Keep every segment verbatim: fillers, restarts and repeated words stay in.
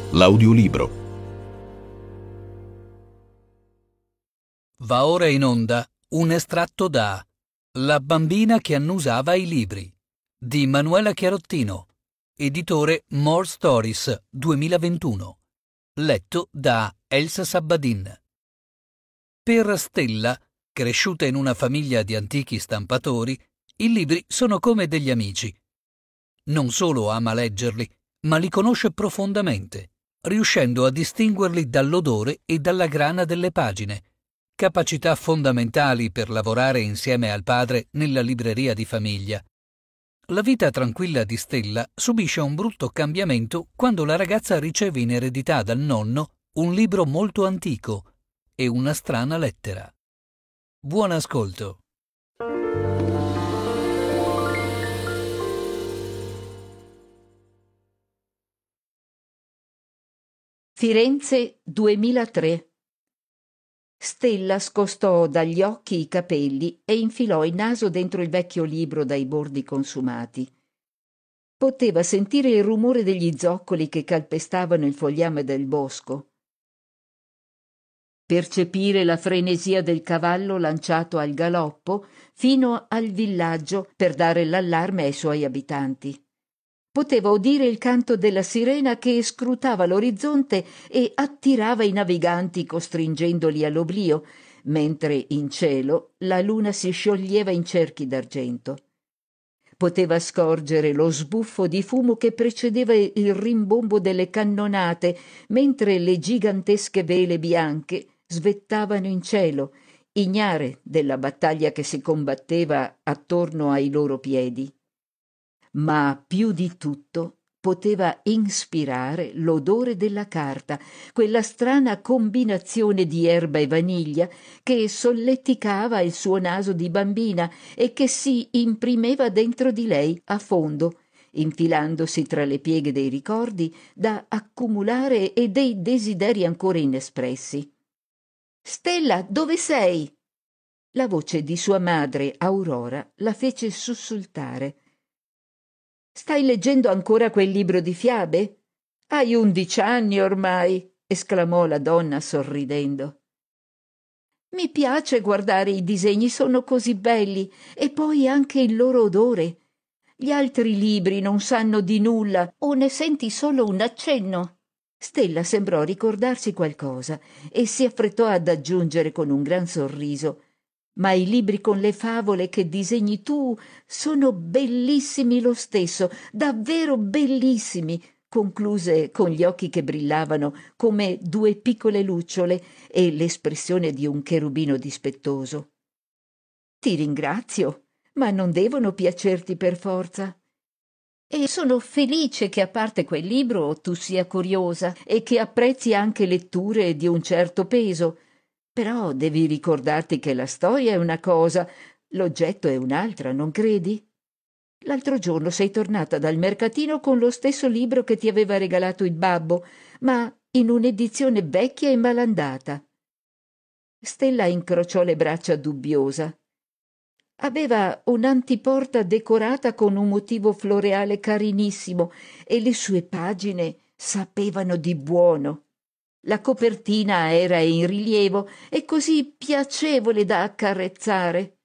L'audiolibro. Va ora in onda un estratto da La bambina che annusava i libri di Manuela Chiarottino, editore More Stories duemilaventuno, letto da Elsa Sabbadin. Per Stella, cresciuta in una famiglia di antichi stampatori, i libri sono come degli amici. Non solo ama leggerli, ma li conosce profondamente, riuscendo a distinguerli dall'odore e dalla grana delle pagine, capacità fondamentali per lavorare insieme al padre nella libreria di famiglia. La vita tranquilla di Stella subisce un brutto cambiamento quando la ragazza riceve in eredità dal nonno un libro molto antico e una strana lettera. Buon ascolto. Firenze duemilatré. Stella scostò dagli occhi i capelli e infilò il naso dentro il vecchio libro dai bordi consumati. Poteva sentire il rumore degli zoccoli che calpestavano il fogliame del bosco, percepire la frenesia del cavallo lanciato al galoppo fino al villaggio per dare l'allarme ai suoi abitanti. Poteva udire il canto della sirena che scrutava l'orizzonte e attirava i naviganti costringendoli all'oblio, mentre in cielo la luna si scioglieva in cerchi d'argento. Poteva scorgere lo sbuffo di fumo che precedeva il rimbombo delle cannonate, mentre le gigantesche vele bianche svettavano in cielo, ignare della battaglia che si combatteva attorno ai loro piedi. Ma più di tutto poteva ispirare l'odore della carta, quella strana combinazione di erba e vaniglia che solleticava il suo naso di bambina e che si imprimeva dentro di lei a fondo, infilandosi tra le pieghe dei ricordi da accumulare e dei desideri ancora inespressi. «Stella, dove sei?» La voce di sua madre, Aurora, la fece sussultare. «Stai leggendo ancora quel libro di fiabe? Hai undici anni ormai», esclamò la donna sorridendo. «Mi piace guardare i disegni, sono così belli, e poi anche il loro odore. Gli altri libri non sanno di nulla o ne senti solo un accenno». Stella sembrò ricordarsi qualcosa e si affrettò ad aggiungere con un gran sorriso: «Ma i libri con le favole che disegni tu sono bellissimi lo stesso, davvero bellissimi», concluse con gli occhi che brillavano come due piccole lucciole e l'espressione di un cherubino dispettoso. «Ti ringrazio, ma non devono piacerti per forza. E sono felice che a parte quel libro tu sia curiosa e che apprezzi anche letture di un certo peso. Però devi ricordarti che la storia è una cosa, l'oggetto è un'altra, non credi? L'altro giorno sei tornata dal mercatino con lo stesso libro che ti aveva regalato il babbo, ma in un'edizione vecchia e malandata». Stella incrociò le braccia dubbiosa. Aveva un'antiporta decorata con un motivo floreale carinissimo e le sue pagine sapevano di buono. La copertina era in rilievo e così piacevole da accarezzare.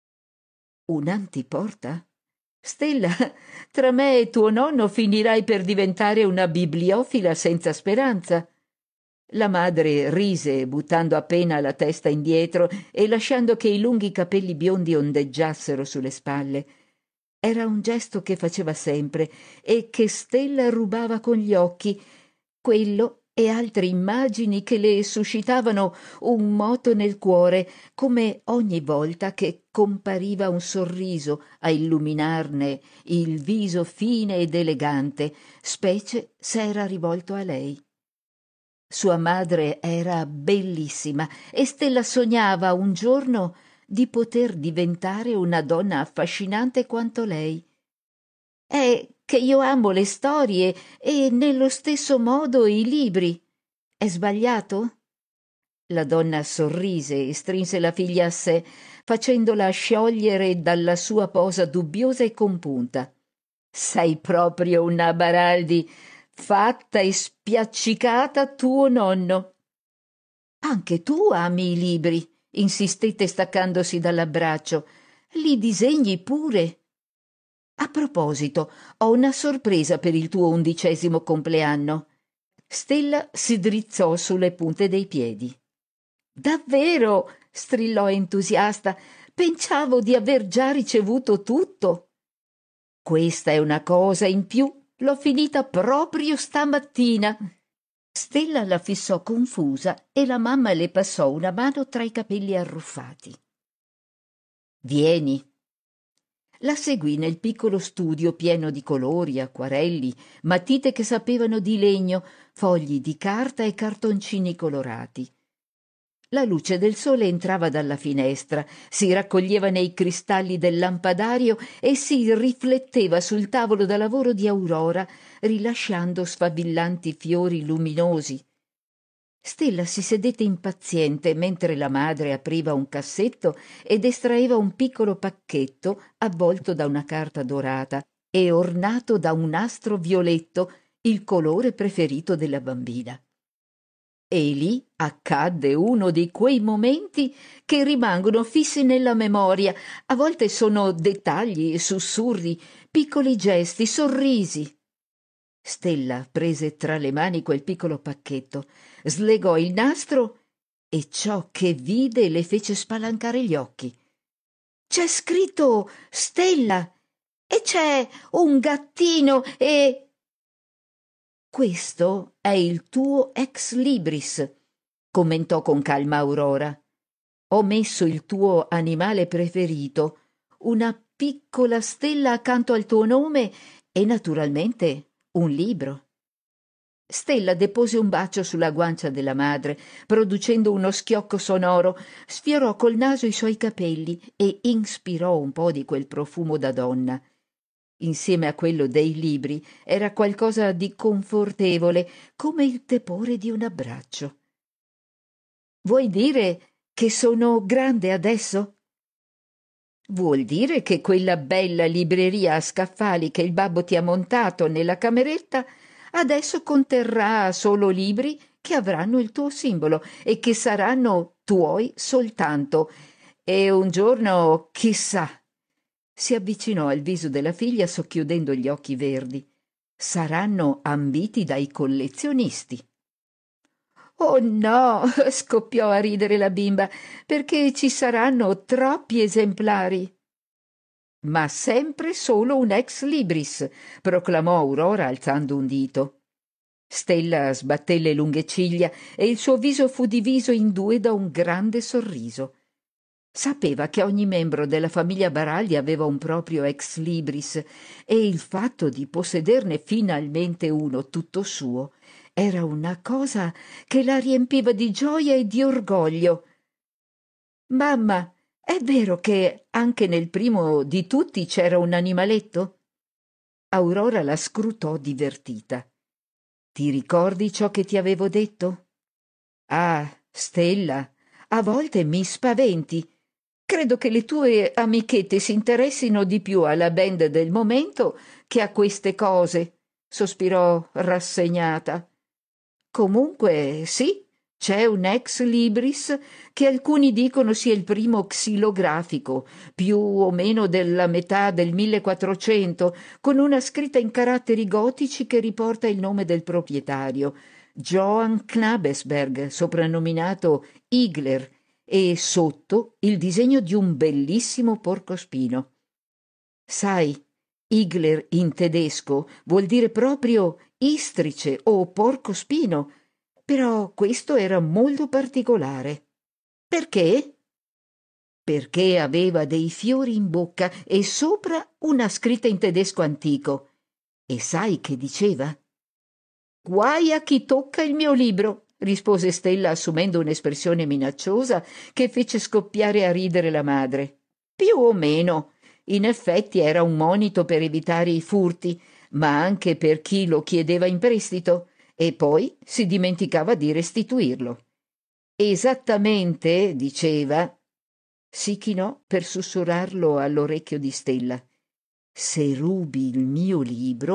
«Un'antiporta? Stella, tra me e tuo nonno finirai per diventare una bibliofila senza speranza». La madre rise, buttando appena la testa indietro e lasciando che i lunghi capelli biondi ondeggiassero sulle spalle. Era un gesto che faceva sempre e che Stella rubava con gli occhi, quello e altre immagini che le suscitavano un moto nel cuore, come ogni volta che compariva un sorriso a illuminarne il viso fine ed elegante, specie se era rivolto a lei. Sua madre era bellissima e Stella sognava un giorno di poter diventare una donna affascinante quanto lei. «È che io amo le storie e nello stesso modo i libri. È sbagliato?» La donna sorrise e strinse la figlia a sé, facendola sciogliere dalla sua posa dubbiosa e compunta. «Sei proprio una Baraldi. fatta e spiaccicata tuo nonno. Anche tu ami i libri, insistette staccandosi dall'abbraccio. Li disegni pure. A proposito, ho una sorpresa per il tuo undicesimo compleanno. Stella si drizzò sulle punte dei piedi. Davvero? Strillò entusiasta. Pensavo di aver già ricevuto tutto. Questa è una cosa in più. L'ho finita proprio stamattina. Stella la fissò confusa e la mamma le passò una mano tra i capelli arruffati. Vieni. La seguì nel piccolo studio pieno di colori, acquarelli, matite che sapevano di legno, fogli di carta e cartoncini colorati. La luce del sole entrava dalla finestra, si raccoglieva nei cristalli del lampadario e si rifletteva sul tavolo da lavoro di Aurora, rilasciando sfavillanti fiori luminosi. Stella si sedette impaziente mentre la madre apriva un cassetto ed estraeva un piccolo pacchetto avvolto da una carta dorata e ornato da un nastro violetto, il colore preferito della bambina. E lì accadde uno di quei momenti che rimangono fissi nella memoria. A volte sono dettagli, sussurri, piccoli gesti, sorrisi. Stella prese tra le mani quel piccolo pacchetto, slegò il nastro e ciò che vide le fece spalancare gli occhi. C'è scritto Stella e c'è un gattino e... Questo è il tuo ex libris, commentò con calma Aurora. Ho messo il tuo animale preferito, una piccola stella accanto al tuo nome e naturalmente un libro. Stella depose un bacio sulla guancia della madre, producendo uno schiocco sonoro, sfiorò col naso i suoi capelli e inspirò un po' di quel profumo da donna. Insieme a quello dei libri era qualcosa di confortevole, come il tepore di un abbraccio. Vuoi dire che sono grande adesso? Vuol dire che quella bella libreria a scaffali che il babbo ti ha montato nella cameretta adesso conterrà solo libri che avranno il tuo simbolo e che saranno tuoi soltanto. E un giorno, chissà, si avvicinò al viso della figlia socchiudendo gli occhi verdi, saranno ambiti dai collezionisti. Oh no, scoppiò a ridere la bimba, perché ci saranno troppi esemplari. Ma sempre solo un ex libris, proclamò Aurora alzando un dito. Stella sbatté le lunghe ciglia e il suo viso fu diviso in due da un grande sorriso. Sapeva che ogni membro della famiglia Baragli aveva un proprio ex libris e il fatto di possederne finalmente uno tutto suo era una cosa che la riempiva di gioia e di orgoglio. Mamma, è vero che anche nel primo di tutti c'era un animaletto? Aurora la scrutò divertita. Ti ricordi ciò che ti avevo detto? Ah, Stella, a volte mi spaventi. Credo che le tue amichette si interessino di più alla band del momento che a queste cose, sospirò rassegnata. Comunque, sì, c'è un ex libris che alcuni dicono sia il primo xilografico, più o meno della metà del millequattrocento, con una scritta in caratteri gotici che riporta il nome del proprietario, Johann Knabesberg, soprannominato Igler, e sotto il disegno di un bellissimo porcospino. Sai, Igler in tedesco vuol dire proprio istrice o porcospino, però questo era molto particolare. Perché? Perché aveva dei fiori in bocca e sopra una scritta in tedesco antico. E sai che diceva? Guai a chi tocca il mio libro, rispose Stella assumendo un'espressione minacciosa che fece scoppiare a ridere la madre. Più o meno. In effetti era un monito per evitare i furti, ma anche per chi lo chiedeva in prestito, e poi si dimenticava di restituirlo. Esattamente, diceva, si chinò per sussurrarlo all'orecchio di Stella. Se rubi il mio libro,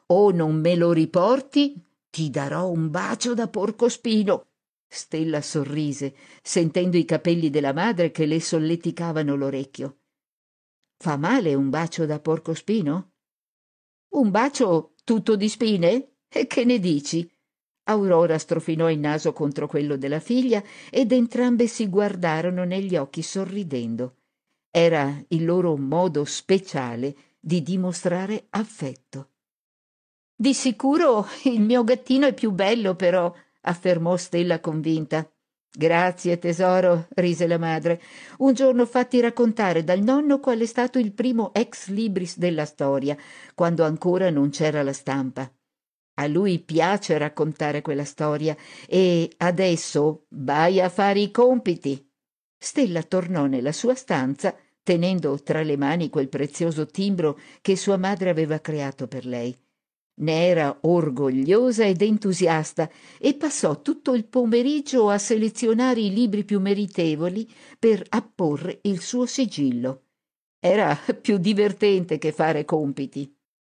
o non me lo riporti, ti darò un bacio da porcospino. Stella sorrise, sentendo i capelli della madre che le solleticavano l'orecchio. Fa male un bacio da porcospino? Un bacio tutto di spine? E che ne dici? Aurora strofinò il naso contro quello della figlia ed entrambe si guardarono negli occhi sorridendo. Era il loro modo speciale di dimostrare affetto. Di sicuro il mio gattino è più bello, però, affermò Stella convinta. Grazie, tesoro, rise la madre. Un giorno fatti raccontare dal nonno qual è stato il primo ex libris della storia, quando ancora non c'era la stampa. A lui piace raccontare quella storia e adesso vai a fare i compiti. Stella tornò nella sua stanza, tenendo tra le mani quel prezioso timbro che sua madre aveva creato per lei. Ne era orgogliosa ed entusiasta e passò tutto il pomeriggio a selezionare i libri più meritevoli per apporre il suo sigillo. Era più divertente che fare compiti.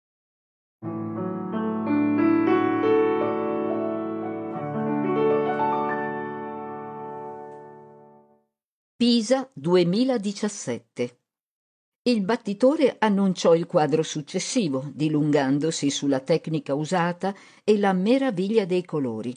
Pisa duemiladiciassette. Il battitore annunciò il quadro successivo, dilungandosi sulla tecnica usata e la meraviglia dei colori.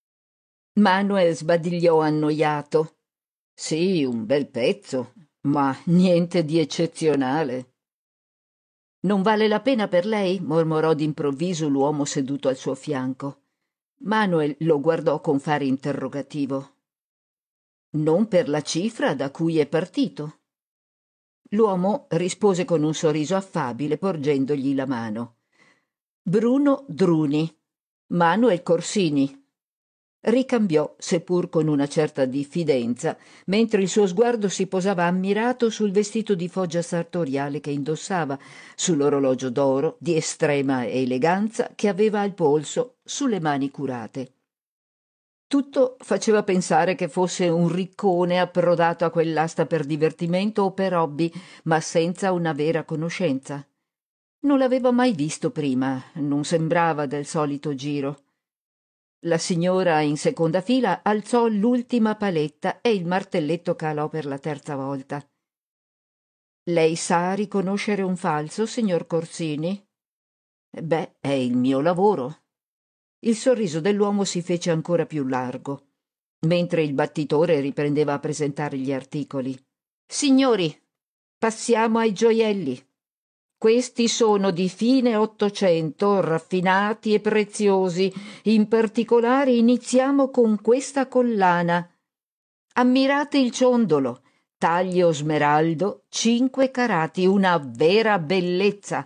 Manuel sbadigliò annoiato. Sì, un bel pezzo, ma niente di eccezionale. Non vale la pena per lei? Mormorò d'improvviso l'uomo seduto al suo fianco. Manuel lo guardò con fare interrogativo. Non per la cifra da cui è partito. L'uomo rispose con un sorriso affabile, porgendogli la mano. Bruno Druni, Manuel Corsini. Ricambiò, seppur con una certa diffidenza, mentre il suo sguardo si posava ammirato sul vestito di foggia sartoriale che indossava, sull'orologio d'oro di estrema eleganza che aveva al polso, sulle mani curate. Tutto faceva pensare che fosse un riccone approdato a quell'asta per divertimento o per hobby, ma senza una vera conoscenza. Non l'aveva mai visto prima, non sembrava del solito giro. La signora in seconda fila alzò l'ultima paletta e il martelletto calò per la terza volta. Lei sa riconoscere un falso, signor Corsini? Beh, è il mio lavoro. Il sorriso dell'uomo si fece ancora più largo, mentre il battitore riprendeva a presentare gli articoli. Signori, passiamo ai gioielli. Questi sono di fine Ottocento, raffinati e preziosi. In particolare iniziamo con questa collana. Ammirate il ciondolo, taglio smeraldo, cinque carati, una vera bellezza.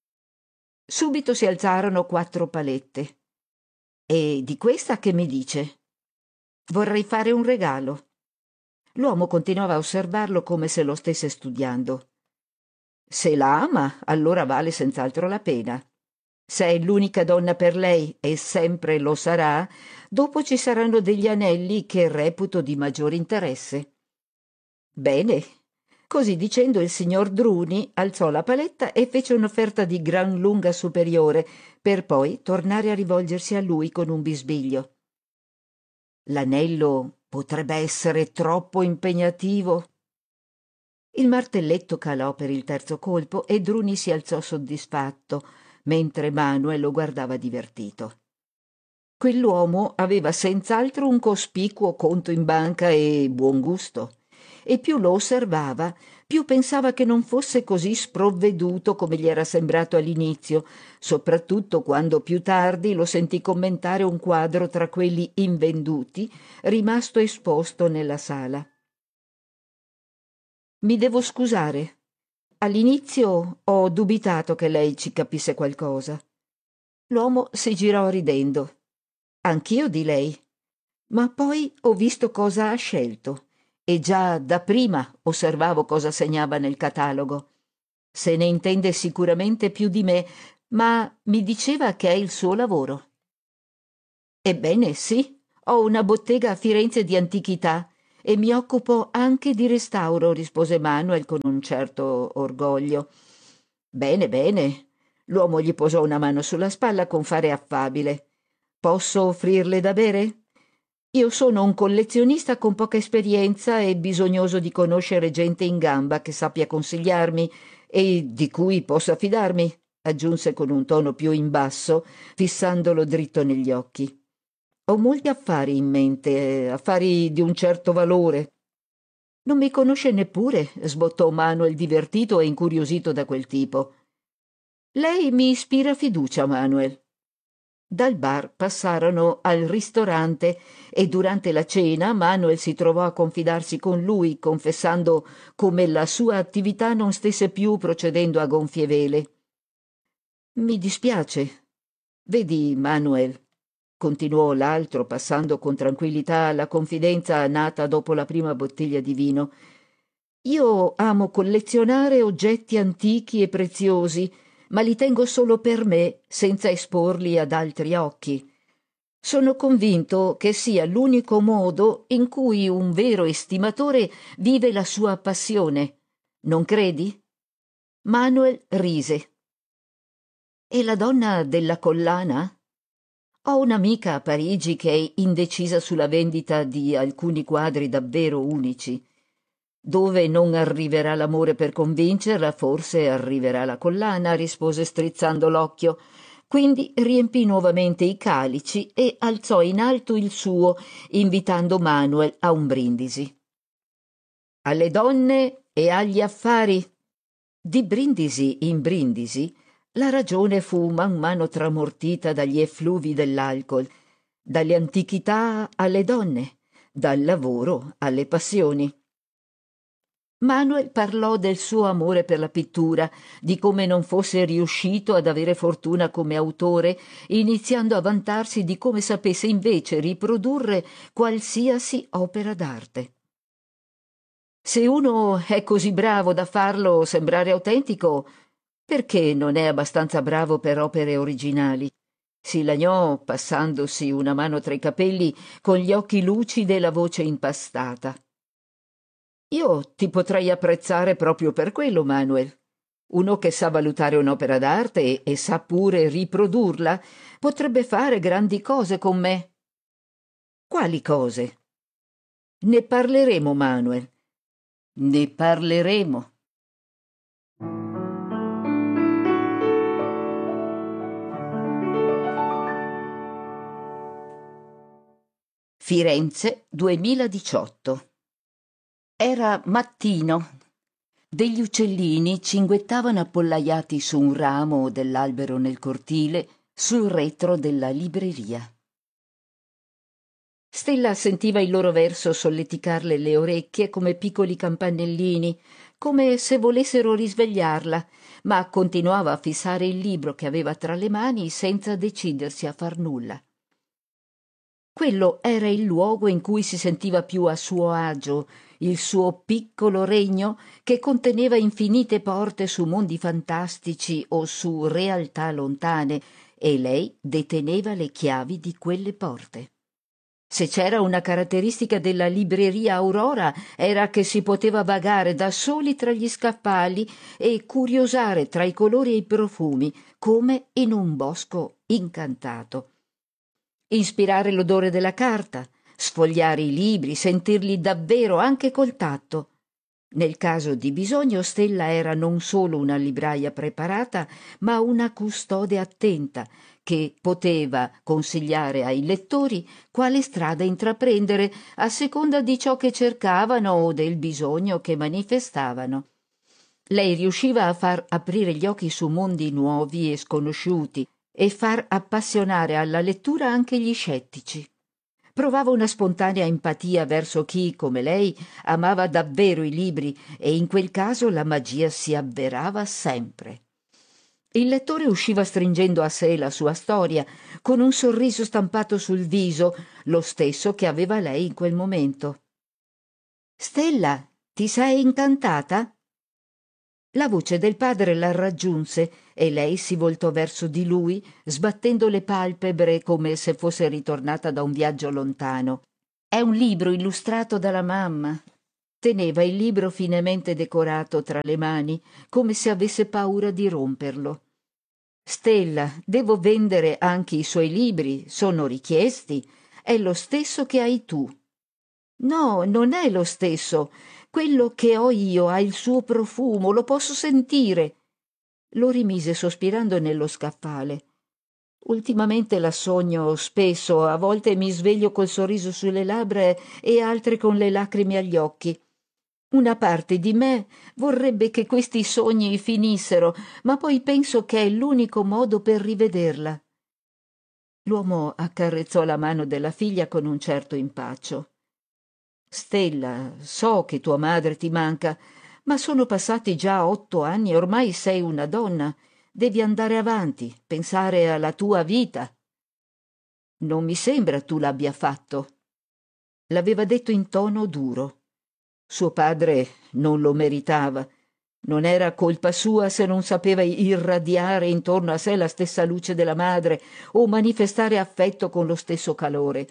Subito si alzarono quattro palette. E di questa che mi dice? Vorrei fare un regalo. L'uomo continuava a osservarlo come se lo stesse studiando. Se la ama, allora vale senz'altro la pena. Se è l'unica donna per lei, e sempre lo sarà, dopo ci saranno degli anelli che reputo di maggior interesse. Bene. Così dicendo il signor Druni alzò la paletta e fece un'offerta di gran lunga superiore, per poi tornare a rivolgersi a lui con un bisbiglio. L'anello potrebbe essere troppo impegnativo. Il martelletto calò per il terzo colpo e Druni si alzò soddisfatto, mentre Manuel lo guardava divertito. Quell'uomo aveva senz'altro un cospicuo conto in banca e buon gusto, e più lo osservava, più pensava che non fosse così sprovveduto come gli era sembrato all'inizio, soprattutto quando più tardi lo sentì commentare un quadro tra quelli invenduti, rimasto esposto nella sala. Mi devo scusare. All'inizio ho dubitato che lei ci capisse qualcosa. L'uomo si girò ridendo. Anch'io di lei. Ma poi ho visto cosa ha scelto e già da prima osservavo cosa segnava nel catalogo. Se ne intende sicuramente più di me, ma mi diceva che è il suo lavoro. Ebbene sì, ho una bottega a Firenze di antichità e mi occupo anche di restauro, rispose Manuel con un certo orgoglio. Bene, bene. L'uomo gli posò una mano sulla spalla con fare affabile. «Posso offrirle da bere? Io sono un collezionista con poca esperienza e bisognoso di conoscere gente in gamba che sappia consigliarmi e di cui possa fidarmi», aggiunse con un tono più in basso, fissandolo dritto negli occhi. «Ho molti affari in mente, affari di un certo valore». «Non mi conosce neppure», sbottò Manuel, divertito e incuriosito da quel tipo. «Lei mi ispira fiducia, Manuel». Dal bar passarono al ristorante e durante la cena Manuel si trovò a confidarsi con lui, confessando come la sua attività non stesse più procedendo a gonfie vele. «Mi dispiace. Vedi, Manuel», continuò l'altro, passando con tranquillità la confidenza nata dopo la prima bottiglia di vino, «io amo collezionare oggetti antichi e preziosi, ma li tengo solo per me, senza esporli ad altri occhi. Sono convinto che sia l'unico modo in cui un vero estimatore vive la sua passione. Non credi?» Manuel rise. «E la donna della collana?» «Ho un'amica a Parigi che è indecisa sulla vendita di alcuni quadri davvero unici. Dove non arriverà l'amore per convincerla, forse arriverà la collana», rispose strizzando l'occhio. Quindi riempì nuovamente i calici e alzò in alto il suo, invitando Manuel a un brindisi. «Alle donne e agli affari». Di brindisi in brindisi la ragione fu man mano tramortita dagli effluvi dell'alcol, dalle antichità alle donne, dal lavoro alle passioni. Manuel parlò del suo amore per la pittura, di come non fosse riuscito ad avere fortuna come autore, iniziando a vantarsi di come sapesse invece riprodurre qualsiasi opera d'arte. «Se uno è così bravo da farlo sembrare autentico, perché non è abbastanza bravo per opere originali?» si lagnò, passandosi una mano tra i capelli, con gli occhi lucidi e la voce impastata. «Io ti potrei apprezzare proprio per quello, Manuel. Uno che sa valutare un'opera d'arte e, e sa pure riprodurla potrebbe fare grandi cose con me». «Quali cose?» «Ne parleremo, Manuel. Ne parleremo». Firenze duemiladiciotto. Era mattino. Degli uccellini cinguettavano appollaiati su un ramo dell'albero nel cortile, sul retro della libreria. Stella sentiva il loro verso solleticarle le orecchie come piccoli campanellini, come se volessero risvegliarla, ma continuava a fissare il libro che aveva tra le mani senza decidersi a far nulla. Quello era il luogo in cui si sentiva più a suo agio, il suo piccolo regno che conteneva infinite porte su mondi fantastici o su realtà lontane, e lei deteneva le chiavi di quelle porte. Se c'era una caratteristica della libreria Aurora era che si poteva vagare da soli tra gli scaffali e curiosare tra i colori e i profumi, come in un bosco incantato. Ispirare l'odore della carta, sfogliare i libri, sentirli davvero anche col tatto. Nel caso di bisogno Stella era non solo una libraia preparata, ma una custode attenta che poteva consigliare ai lettori quale strada intraprendere a seconda di ciò che cercavano o del bisogno che manifestavano. Lei riusciva a far aprire gli occhi su mondi nuovi e sconosciuti e far appassionare alla lettura anche gli scettici. Provava una spontanea empatia verso chi, come lei, amava davvero i libri, e in quel caso la magia si avverava sempre. Il lettore usciva stringendo a sé la sua storia, con un sorriso stampato sul viso, lo stesso che aveva lei in quel momento. «Stella, ti sei incantata?» La voce del padre la raggiunse e lei si voltò verso di lui, sbattendo le palpebre come se fosse ritornata da un viaggio lontano. «È un libro illustrato dalla mamma». Teneva il libro finemente decorato tra le mani, come se avesse paura di romperlo. Stella, devo vendere anche i suoi libri, sono richiesti. È lo stesso che hai tu. No, non è lo stesso. Quello che ho io ha il suo profumo, lo posso sentire. Lo rimise sospirando nello scaffale. Ultimamente la sogno spesso, a volte mi sveglio col sorriso sulle labbra e altre con le lacrime agli occhi. Una parte di me vorrebbe che questi sogni finissero, ma poi penso che è l'unico modo per rivederla. L'uomo accarezzò la mano della figlia con un certo impaccio. Stella, so che tua madre ti manca, ma sono passati già otto anni e ormai sei una donna. Devi andare avanti, pensare alla tua vita. Non mi sembra tu l'abbia fatto. L'aveva detto in tono duro. Suo padre non lo meritava. Non era colpa sua se non sapeva irradiare intorno a sé la stessa luce della madre o manifestare affetto con lo stesso calore.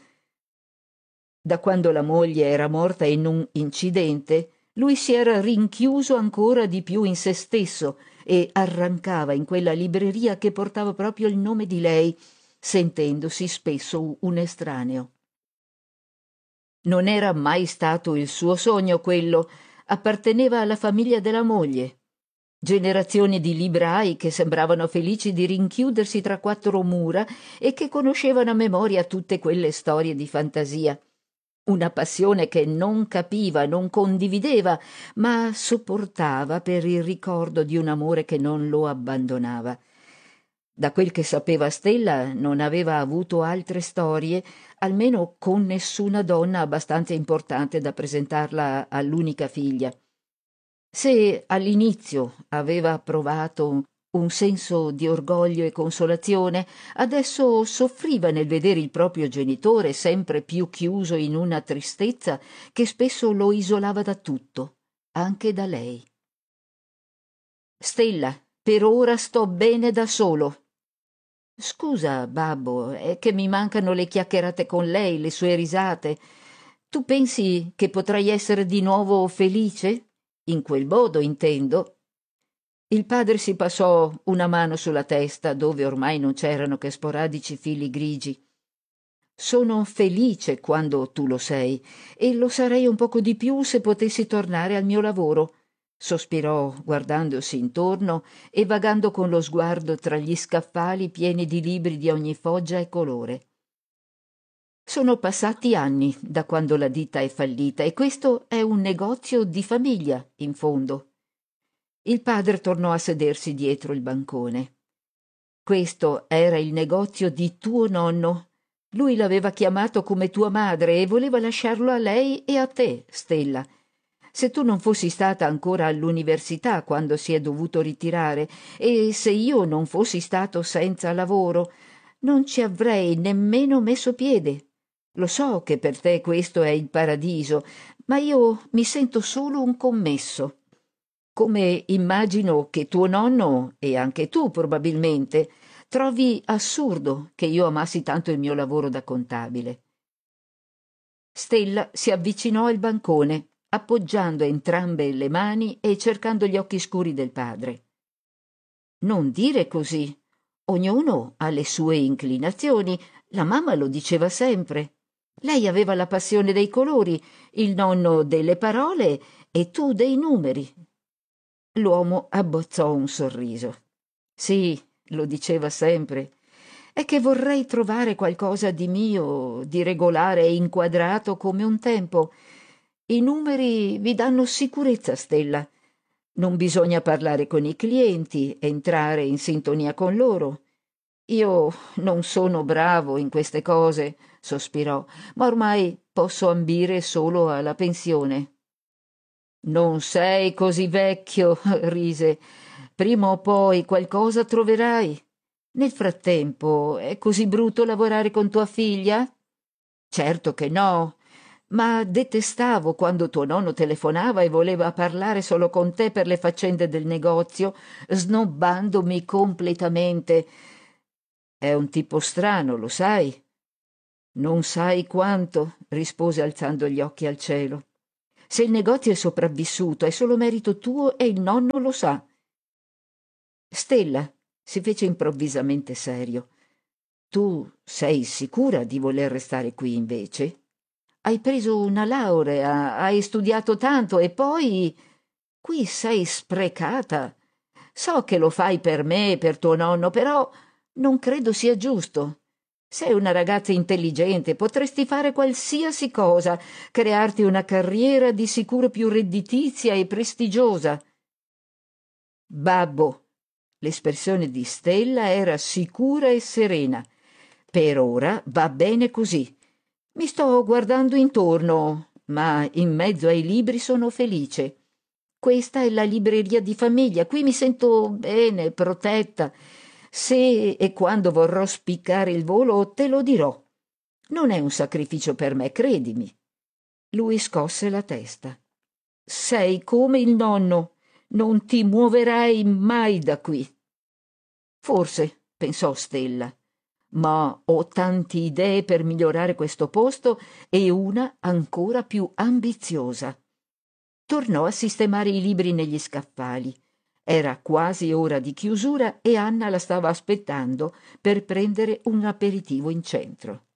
Da quando la moglie era morta in un incidente, lui si era rinchiuso ancora di più in se stesso e arrancava in quella libreria che portava proprio il nome di lei, sentendosi spesso un estraneo. Non era mai stato il suo sogno quello, apparteneva alla famiglia della moglie. Generazioni di librai che sembravano felici di rinchiudersi tra quattro mura e che conoscevano a memoria tutte quelle storie di fantasia. Una passione che non capiva, non condivideva, ma sopportava per il ricordo di un amore che non lo abbandonava. Da quel che sapeva Stella non aveva avuto altre storie, almeno con nessuna donna abbastanza importante da presentarla all'unica figlia. Se all'inizio aveva provato un senso di orgoglio e consolazione, adesso soffriva nel vedere il proprio genitore sempre più chiuso in una tristezza che spesso lo isolava da tutto, anche da lei. Stella, per ora sto bene da solo. Scusa, babbo, è che mi mancano le chiacchierate con lei, le sue risate. Tu pensi che potrai essere di nuovo felice? In quel modo, intendo. Il padre si passò una mano sulla testa, dove ormai non c'erano che sporadici fili grigi. Sono felice quando tu lo sei, e lo sarei un poco di più se potessi tornare al mio lavoro. Sospirò guardandosi intorno e vagando con lo sguardo tra gli scaffali pieni di libri di ogni foggia e colore. Sono passati anni da quando la ditta è fallita e questo è un negozio di famiglia, in fondo. Il padre tornò a sedersi dietro il bancone. Questo era il negozio di tuo nonno. Lui l'aveva chiamato come tua madre e voleva lasciarlo a lei e a te, Stella. Se tu non fossi stata ancora all'università quando si è dovuto ritirare e se io non fossi stato senza lavoro, non ci avrei nemmeno messo piede. Lo so che per te questo è il paradiso, ma io mi sento solo un commesso. Come immagino che tuo nonno, e anche tu probabilmente, trovi assurdo che io amassi tanto il mio lavoro da contabile. Stella si avvicinò al bancone, appoggiando entrambe le mani e cercando gli occhi scuri del padre. Non dire così. Ognuno ha le sue inclinazioni, la mamma lo diceva sempre. Lei aveva la passione dei colori, il nonno delle parole e tu dei numeri. L'uomo abbozzò un sorriso. Sì, lo diceva sempre. È che vorrei trovare qualcosa di mio, di regolare e inquadrato come un tempo. I numeri vi danno sicurezza, Stella. Non bisogna parlare con i clienti, entrare in sintonia con loro. Io non sono bravo in queste cose, sospirò, ma ormai posso ambire solo alla pensione. Non sei così vecchio, rise. Prima o poi qualcosa troverai. Nel frattempo, è così brutto lavorare con tua figlia? Certo che no, ma detestavo quando tuo nonno telefonava e voleva parlare solo con te per le faccende del negozio, snobbandomi completamente. È un tipo strano, lo sai? Non sai quanto, rispose alzando gli occhi al cielo. Se il negozio è sopravvissuto è solo merito tuo e il nonno lo sa. Stella, Si fece improvvisamente serio. Tu sei sicura di voler restare qui invece? Hai preso una laurea, hai studiato tanto e poi qui sei sprecata. So che lo fai per me e per tuo nonno, però non credo sia giusto. Sei una ragazza intelligente, potresti fare qualsiasi cosa, crearti una carriera di sicuro più redditizia e prestigiosa. Babbo, l'espressione di Stella era sicura e serena. Per ora va bene così. Mi sto guardando intorno, ma in mezzo ai libri sono felice. Questa è la libreria di famiglia, qui mi sento bene, protetta. Se e quando vorrò spiccare il volo, te lo dirò. Non è un sacrificio per me, credimi. Lui scosse la testa. Sei come il nonno, non ti muoverai mai da qui. Forse, pensò Stella, ma ho tante idee per migliorare questo posto e una ancora più ambiziosa. Tornò a sistemare i libri negli scaffali. Era quasi ora di chiusura e Anna la stava aspettando per prendere un aperitivo in centro.